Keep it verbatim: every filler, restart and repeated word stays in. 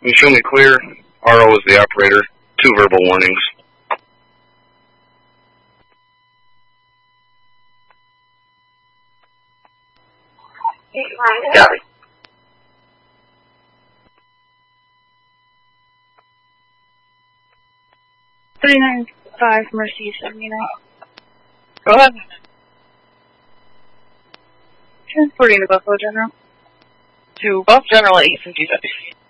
You show me clear. R O is the operator. Two verbal warnings. Got it. thirty-nine five Mercy seventy-nine. Go ahead. Transporting to Buffalo General. To Buff General at East and two fifty.